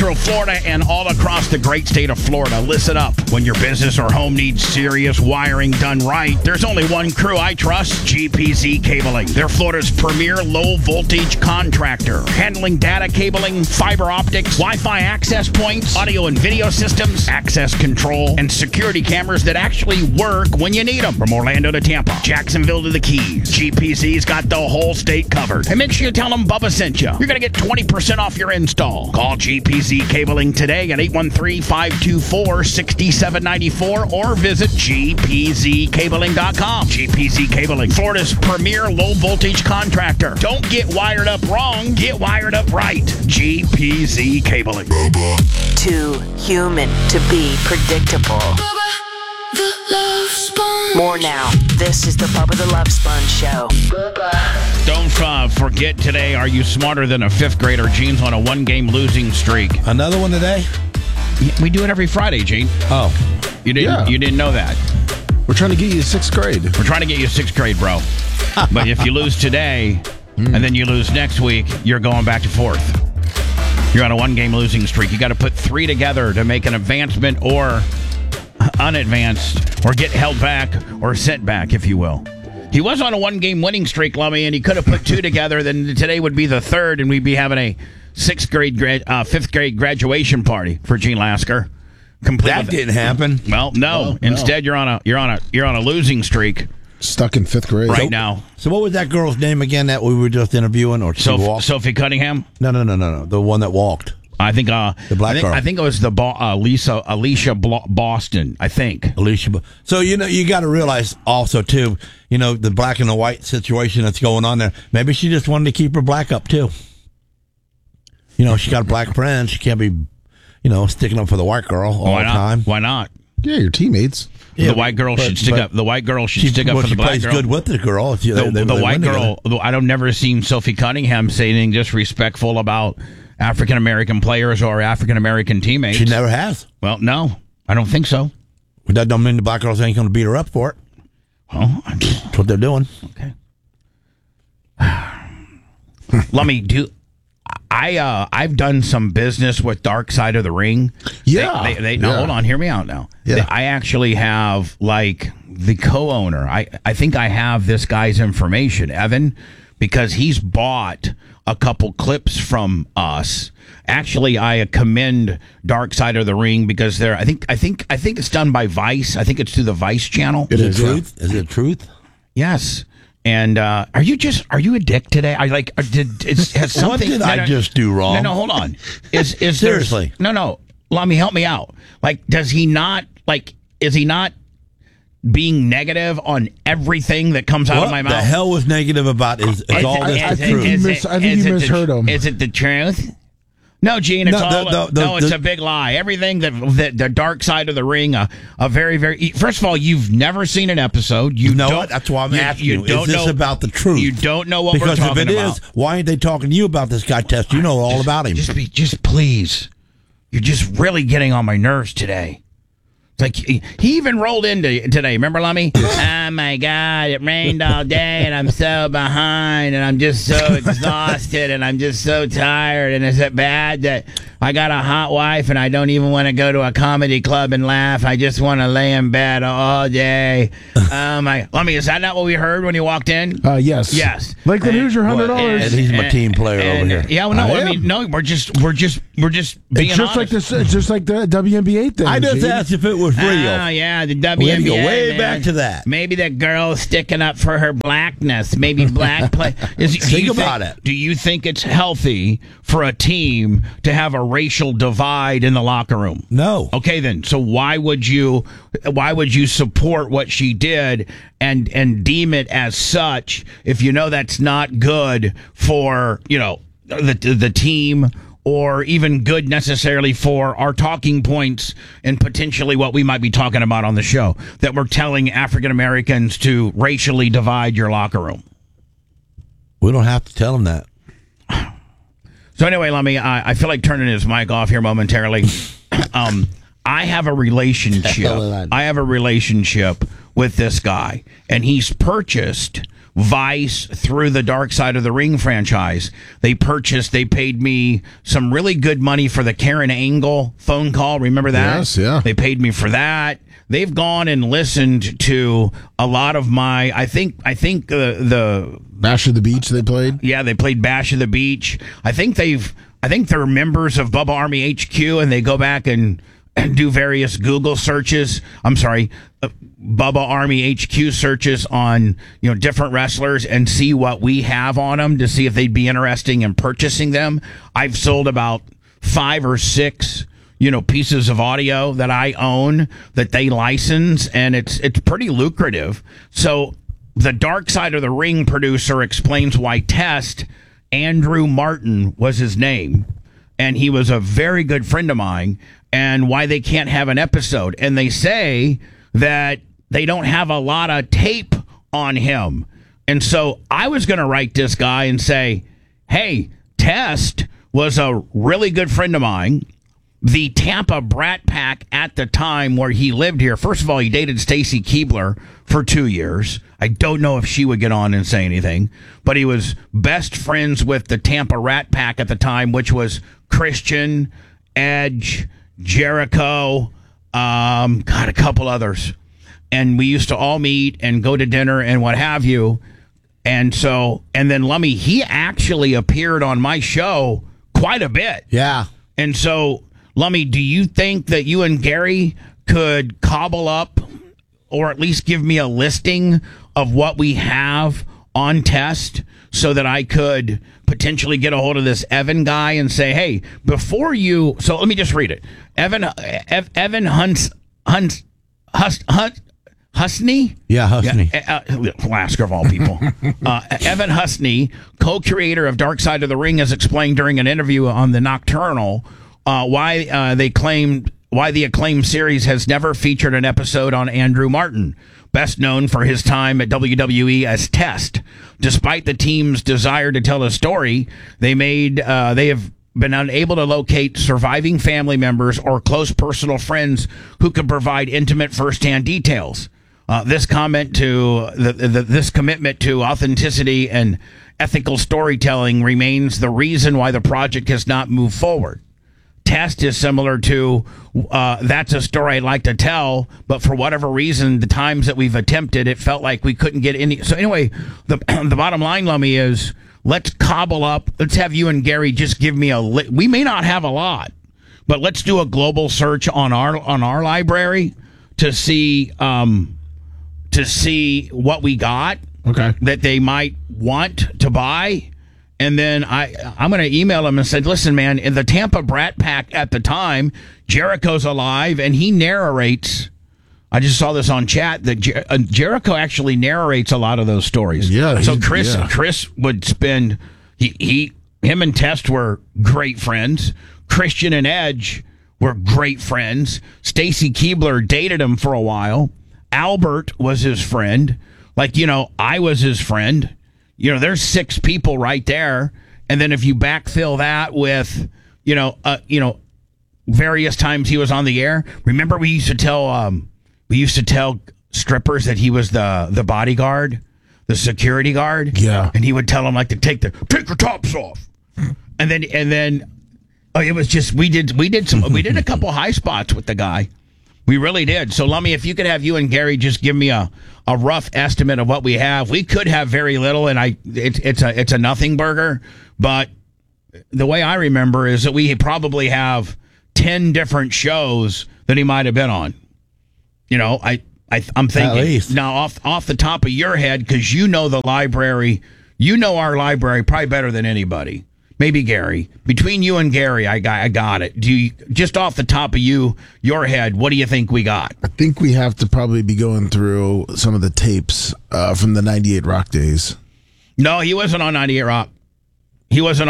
Central Florida and all across the great state of Florida. Listen up. When your business or home needs serious wiring done right, there's only one crew I trust, GPZ Cabling. They're Florida's premier low-voltage contractor, handling data cabling, fiber optics, Wi-Fi access points, audio and video systems, access control, and security cameras that actually work when you need them. From Orlando to Tampa, Jacksonville to the Keys, GPZ's got the whole state covered. And make sure you tell them Bubba sent you. You're going to get 20% off your install. Call GPZ Cabling today at 813-524-6794 or visit gpzcabling.com. GPZ Cabling, Florida's premier low-voltage contractor. Don't get wired up wrong. Get wired up right. GPZ Cabling. Too human to be predictable. More now. This is the Bubba the Love Sponge Show. Don't forget today, are you smarter than a fifth grader? Gene's on a one-game losing streak. Another one today? We do it every Friday, Gene. Oh. You didn't know that. We're trying to get you to 6th grade. We're trying to get you 6th grade, bro. But if you lose today and then you lose next week, you're going back to 4th. You're on a one-game losing streak. You got to put 3 together to make an advancement or unadvanced or get held back or sent back, if you will. He was on a one-game winning streak, Lummy, and he could have put 2 together. Then today would be the 3rd, and we'd be having a 5th grade graduation party for Gene Lasker. That didn't happen. Well, no. Instead, you're on a losing streak. Stuck in 5th grade right now. So what was that girl's name again that we were just interviewing? Or Sophie Cunningham? No. The one that walked. I think the black girl. I think it was the Alicia Boston. I think Alicia. So you got to realize also too. The black and the white situation that's going on there. Maybe she just wanted to keep her black up too. She got a black friend. She can't be, sticking up for the white girl all the time. Why not? Yeah, your teammates. The white girl should stick up. The white girl should stick up for the black girl. She plays good with the girl. The white girl. I've never seen Sophie Cunningham say anything disrespectful about African American players or African American teammates. She never has. Well, no, I don't think so. But that don't mean the black girls ain't going to beat her up for it. Well, that's what they're doing. Okay. Let me do. I've done some business with Dark Side of the Ring. Yeah. Now, hold on. Hear me out now. Yeah. I actually have, the co-owner. I think I have this guy's information, Evan, because he's bought a couple clips from us. Actually, I commend Dark Side of the Ring because they're. I think it's done by Vice. I think it's through the Vice channel. Is it truth? Is it truth? Yes. And are you a dick today? Has something? What did I just do wrong? No, hold on. Is Seriously? No. Let me help me out. Is he not being negative on everything that comes out of my mouth? What the hell was negative about is all this I the think truth? you misheard him. Is it the truth? No, Gene, it's it's a big lie. Everything that the Dark Side of the Ring, a very, very. First of all, you've never seen an episode. That's why I'm asking you. Is this about the truth? You don't know what we're talking about. Because if it is, why ain't they talking to you about this guy, Test? You know all about him. Just please. You're just really getting on my nerves today. He even rolled into today. Remember, Lummy? Oh, my God, it rained all day, and I'm so behind, and I'm just so exhausted, and I'm just so tired, and is it bad that I got a hot wife, and I don't even want to go to a comedy club and laugh? I just want to lay in bed all day. Lummy, is that not what we heard when you walked in? Yes. Yes. Lakeland, here's your $100. And he's my team player over here. Yeah, well, no, we're just being it's just honest. It's just like the WNBA thing. I just asked if it was real. Oh, yeah, the WNBA. We had to go way man. back to that. Maybe that girl sticking up for her blackness. Maybe black play. Think about it. Do you think it's healthy for a team to have a racial divide in the locker room? No. Okay, then. So why would you support what she did and deem it as such if you know that's not good for the team? Or even good necessarily for our talking points and potentially what we might be talking about on the show, that we're telling African Americans to racially divide your locker room. We don't have to tell them that. So anyway, I feel like turning his mic off here momentarily. I have a relationship. I have a relationship with this guy, and he's purchased Vice through the Dark Side of the Ring franchise. They paid me some really good money for the Karen Angle phone call. Remember that? Yes, yeah. They paid me for that. They've gone and listened to a lot of my, I think the Bash of the Beach they played? Yeah, they played Bash of the Beach. I think they're members of Bubba Army HQ, and they go back and do various Google searches. I'm sorry, Bubba Army HQ searches on different wrestlers and see what we have on them to see if they'd be interesting in purchasing them. I've sold about 5 or 6 pieces of audio that I own that they license, and it's pretty lucrative. So the Dark Side of the Ring producer explains why Test, Andrew Martin was his name, and he was a very good friend of mine, and why they can't have an episode. And they say that they don't have a lot of tape on him. And so I was going to write this guy and say, hey, Test was a really good friend of mine. The Tampa Brat Pack at the time where he lived here, first of all, he dated Stacy Keibler for 2 years. I don't know if she would get on and say anything, but he was best friends with the Tampa Rat Pack at the time, which was Christian, Edge, Jericho, a couple others. And we used to all meet and go to dinner and what have you. And then Lummy, he actually appeared on my show quite a bit. Yeah. And so, Lummy, do you think that you and Gary could cobble up or at least give me a listing of what we have on Test so that I could potentially get a hold of this Evan guy and say, hey, before you... So let me just read it. Evan Husney? Yeah, Husney. Lasker of all people. Evan Husney, co-creator of Dark Side of the Ring, has explained during an interview on the Nocturnal why the acclaimed series has never featured an episode on Andrew Martin, best known for his time at WWE as Test. Despite the team's desire to tell a story, they have been unable to locate surviving family members or close personal friends who could provide intimate firsthand details. This commitment to authenticity and ethical storytelling remains the reason why the project has not moved forward. Test is similar to that's a story I'd like to tell, but for whatever reason, the times that we've attempted, it felt like we couldn't get any. So anyway, the bottom line, Lummy, is let's cobble up. Let's have you and Gary just give me we may not have a lot, but let's do a global search on our library to see what we got. Okay. That they might want to buy. And then I'm going to email him and say, listen, man, in the Tampa Brat Pack at the time, Jericho's alive, and he narrates. I just saw this on chat that Jericho actually narrates a lot of those stories. Yeah. So Chris would spend him and Test were great friends. Christian and Edge were great friends. Stacy Keibler dated him for a while. Albert was his friend. I was his friend. There's 6 people right there. And then if you backfill that with, various times he was on the air. Remember we used to tell strippers that he was the bodyguard, the security guard. Yeah. And he would tell them to take your tops off. And then it was just we did a couple high spots with the guy. We really did. So, Lummy, if you could have you and Gary just give me a rough estimate of what we have. We could have very little, and it's a nothing burger. But the way I remember is that we probably have 10 different shows that he might have been on. I'm thinking now off the top of your head, because the library, our library probably better than anybody. Maybe Gary. Between you and Gary, I got it. Do you, just off the top of your head, what do you think we got? I think we have to probably be going through some of the tapes from the 98 Rock days. No, he wasn't on 98 Rock. He was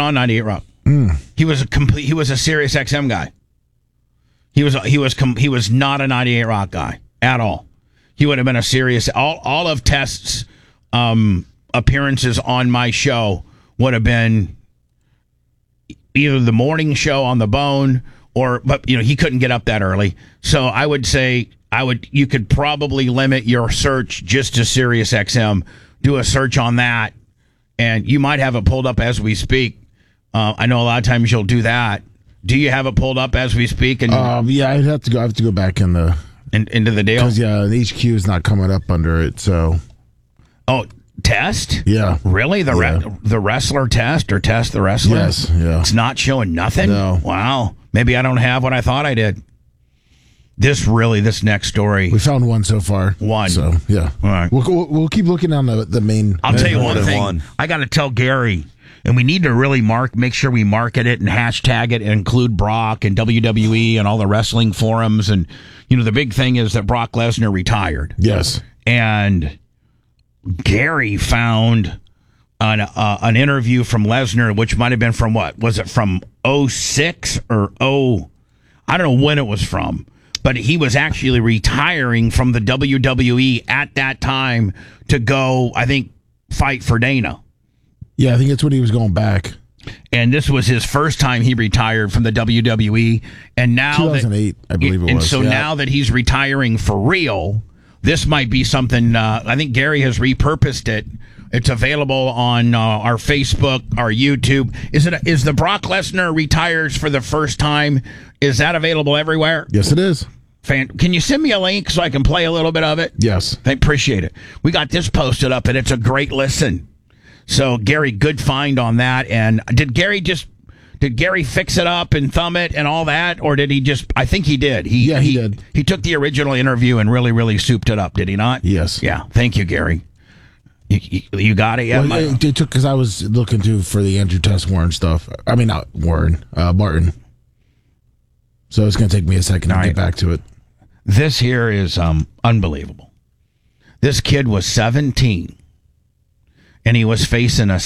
a Sirius XM guy. He was not a 98 Rock guy at all. He would have been a Sirius. All of Test's appearances on my show would have been either the morning show on the Bone but he couldn't get up that early. So I would say you could probably limit your search just to Sirius XM. do a search on that, and you might have it pulled up as we speak. I know a lot of times you'll do that. Do you have it pulled up as we speak? And yeah, I have to go back into the deal. Because the HQ is not coming up under it. So, test? Yeah, really? The wrestler test or test the wrestler? Yes, yeah. It's not showing nothing. No. Wow. Maybe I don't have what I thought I did. This next story. We found one so far. One. So yeah. All right. We'll keep looking on the main. I'll tell you one thing. I got to tell Gary. And we need to really make sure we market it and hashtag it and include Brock and WWE and all the wrestling forums. And, the big thing is that Brock Lesnar retired. Yes. And Gary found an interview from Lesnar, which might have been from what? Was it from 06 or I don't know when it was from. But he was actually retiring from the WWE at that time to go, I think, fight for Dana. Yeah, I think that's when he was going back. And this was his first time he retired from the WWE. And now 2008, I believe it was. And so now that he's retiring for real, this might be something. I think Gary has repurposed it. It's available on our Facebook, our YouTube. Is the Brock Lesnar retires for the first time? Is that available everywhere? Yes, it is. Can you send me a link so I can play a little bit of it? Yes. I appreciate it. We got this posted up, and it's a great listen. So, Gary, good find on that. And did Gary fix it up and thumb it and all that? Or did he just, I think he did. He did. He took the original interview and really, really souped it up, did he not? Yes. Yeah. Thank you, Gary. You got it? Yeah. Well, it took, because I was looking for the Andrew Test Warren stuff. I mean, not Warren, Martin. So it's going to take me a second to get back to it. This here is unbelievable. This kid was 17. And he was facing a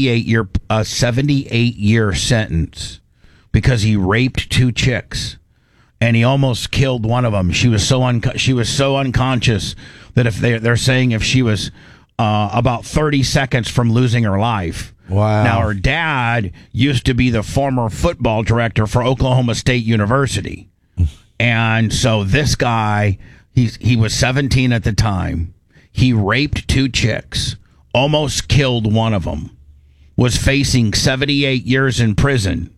78-year sentence because he raped 2 chicks, and he almost killed one of them. She was so unconscious that if they're saying if she was about 30 seconds from losing her life. Wow. Now her dad used to be the former football director for Oklahoma State University, and so this guy he was 17 at the time. He raped 2 chicks. Almost killed one of them, was facing 78 years in prison,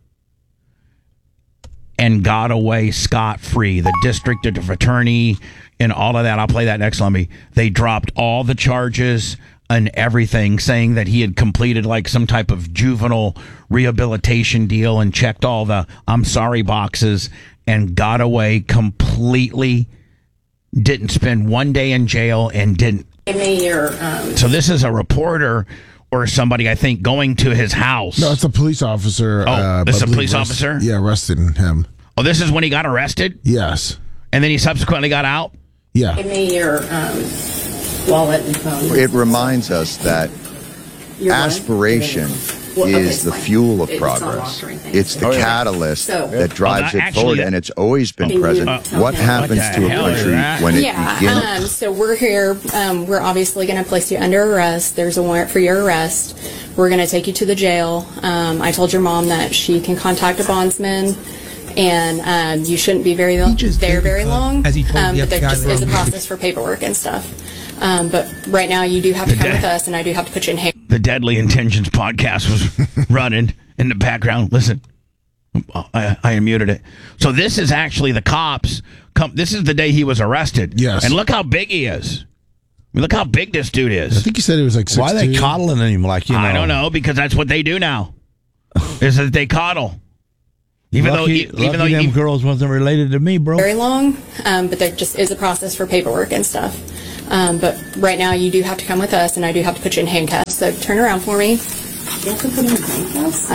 and got away scot-free. The district attorney and all of that, I'll play that next, Lumby. They dropped all the charges and everything, saying that he had completed like some type of juvenile rehabilitation deal and checked all the I'm sorry boxes and got away completely, didn't spend one day in jail and didn't. So this is a reporter or somebody, I think, going to his house. No, it's a police officer. This is a police officer? Yeah, arresting him. Oh, this is when he got arrested? Yes. And then he subsequently got out? Yeah. Give me your wallet and phone. It reminds us that aspiration is the fuel of progress. It's the catalyst that drives it forward, and it's always been present. What happens to a country when it begins? So we're here. We're obviously going to place you under arrest. There's a warrant for your arrest. We're going to take you to the jail. I told your mom that she can contact a bondsman, and you shouldn't be very long. But there just is a process for paperwork and stuff. But right now, you do have to come with us, and I do have to put you in handcuffs. The Deadly Intentions podcast was running in the background. Listen, I unmuted it. So this is actually the cops. This is the day he was arrested. Yes. And look how big he is. I mean, look how big this dude is. I think he said he was like 6'2". Why are they coddling him like, I don't know, because that's what they do now. Is that they coddle. Even though them girls wasn't related to me, bro. Very long, but there just is a process for paperwork and stuff. But right now, you do have to come with us, and I do have to put you in handcuffs. So turn around for me. You have to put him in handcuffs?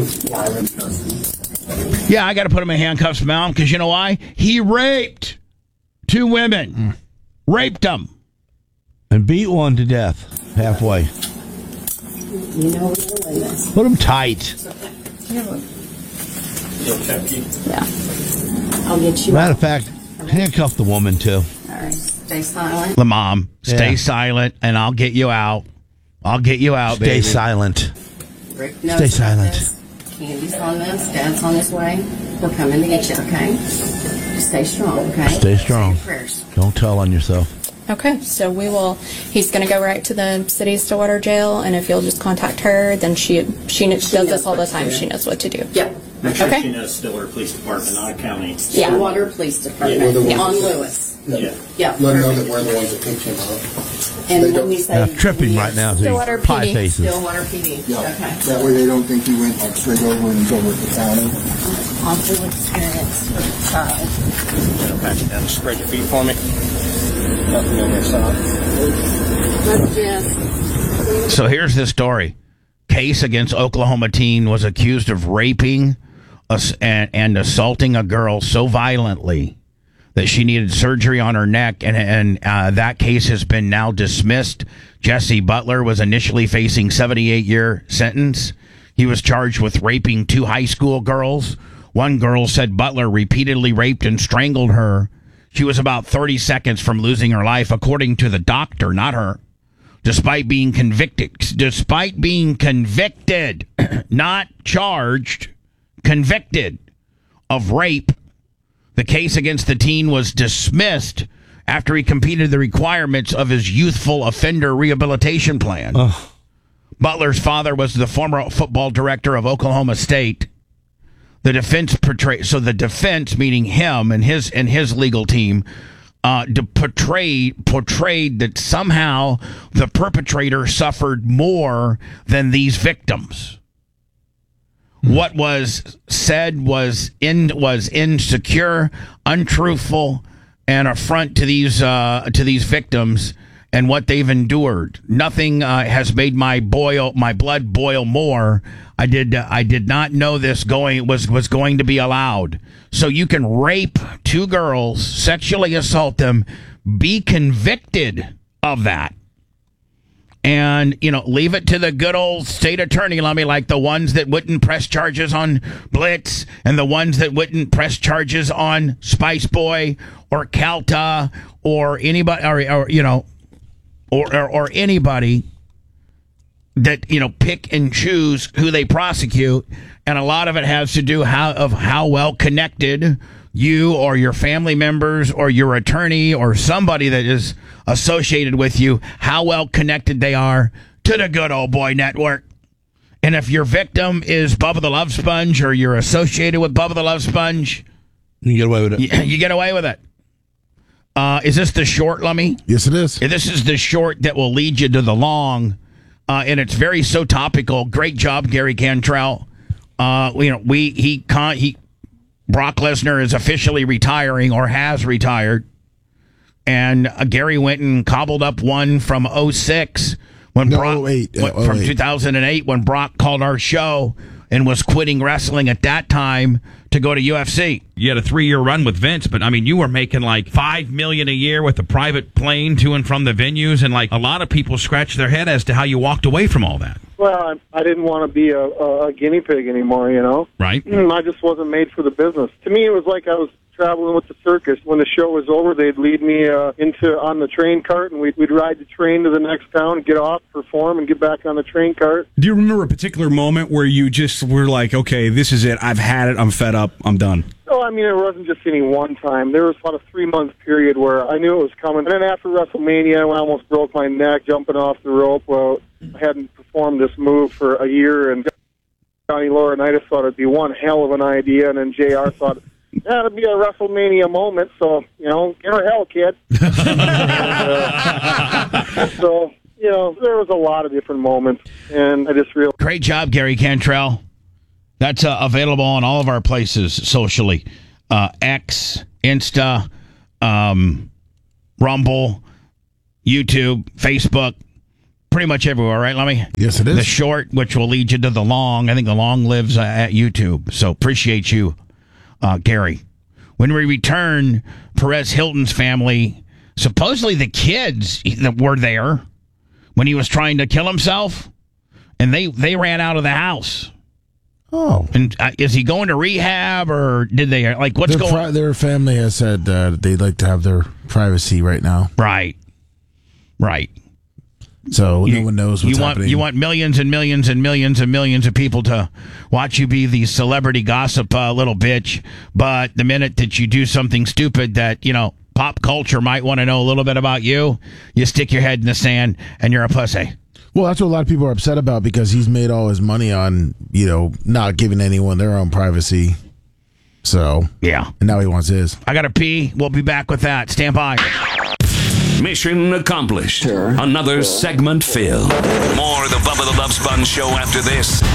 Yeah, I got to put him in handcuffs, Mom, because you know why? He raped 2 women. Raped them. And beat one to death halfway. You know what the limit is. Put him tight. Yeah. I'll get you Matter out. of fact, handcuff the woman, too. All right. Stay silent. The mom, stay silent, and I'll get you out. I'll get you out, baby. Stay silent. Rick Stay knows silent. this. Candy's on this. Dad's on his way. We're coming to get you, okay? Just stay strong, okay? Stay strong. Say your prayers. Don't tell on yourself. Okay, so he's going to go right to the city of Stillwater jail, and if you'll just contact her, then she does this all the time. She knows what to do. Yep. Make sure Okay. she knows Stillwater Police Department, not a county. Stillwater Police Department on Lewis. Yeah. Yeah. Let them know that we're the ones that picked him up. And when we say tripping right now. Stillwater Pie PD. faces. Stillwater PD. Yeah. Okay. That way they don't think he went like straight over and he's over at the county. Awful experience for the child. Pat you down and spread your feet for me. Nothing on this side. That's just. So here's the story. Case against Oklahoma teen was accused of raping and assaulting a girl so violently that she needed surgery on her neck, and that case has been now dismissed. Jesse Butler was initially facing 78-year sentence. He was charged with raping 2 high school girls. One girl said Butler repeatedly raped and strangled her. She was about 30 seconds from losing her life, according to the doctor, not her. Despite being convicted, not charged, convicted of rape, the case against the teen was dismissed after he completed the requirements of his youthful offender rehabilitation plan. Butler's father was the former football director of Oklahoma State. The defense, meaning him and his legal team, portrayed that somehow the perpetrator suffered more than these victims. What was said was insecure, untruthful, and affront to these victims and what they've endured. Nothing has made my blood boil more. I did not know this was going to be allowed. So you can rape 2 girls, sexually assault them, be convicted of that, and leave it to the good old state attorney, like the ones that wouldn't press charges on Blitz and the ones that wouldn't press charges on Spice Boy or Calta or anybody or anybody that pick and choose who they prosecute, and a lot of it has to do how well connected you or your family members or your attorney or somebody that is associated with you, how well connected they are to the good old boy network. And if your victim is Bubba the Love Sponge or you're associated with Bubba the Love Sponge, you get away with it. You get away with it. Is this the short, Lummy? Yes, it is. This is the short that will lead you to the long. And it's so topical. Great job, Gary Cantrell. Brock Lesnar is officially retiring or has retired, and Gary went and cobbled up one from 2006 from 2008 when Brock called our show and was quitting wrestling at that time to go to UFC. You had a 3-year run with Vince, but you were making like $5 million a year with a private plane to and from the venues, and a lot of people scratch their head as to how you walked away from all that. Well, I didn't want to be a guinea pig anymore, Right. I just wasn't made for the business. To me, it was like I was traveling with the circus. When the show was over, they'd lead me on the train cart, and we'd ride the train to the next town, get off, perform, and get back on the train cart. Do you remember a particular moment where you just were like, okay, this is it, I've had it, I'm fed up, I'm done? Oh, it wasn't just any one time. There was about a 3-month period where I knew it was coming. And then after WrestleMania, I almost broke my neck jumping off the rope. Well, I hadn't performed this move for a year, and Johnny Laurinaitis thought it'd be one hell of an idea, and then JR thought, it'd be a WrestleMania moment, so, get her hell, kid. So, there was a lot of different moments, and I just realized. Great job, Gary Cantrell. That's available on all of our places socially. X, Insta, Rumble, YouTube, Facebook, pretty much everywhere, right, Lummy? Yes, it is. The short, which will lead you to the long. I think the long lives at YouTube. So appreciate you, Gary. When we return, Perez Hilton's family, supposedly the kids that were there when he was trying to kill himself, and they ran out of the house. Oh. And is he going to rehab, or did they, what's going on? Their family has said they'd like to have their privacy right now. Right. So no one knows what's happening. You want millions and millions and millions and millions of people to watch you be the celebrity gossip little bitch, but the minute that you do something stupid that, pop culture might want to know a little bit about you, you stick your head in the sand and you're a pussy. Well, that's what a lot of people are upset about because he's made all his money on, not giving anyone their own privacy. So, yeah. And now he wants his. I got to pee. We'll be back with that. Stand by. Mission accomplished. Another segment filled. More of the Bubba the Love Sponge Show after this.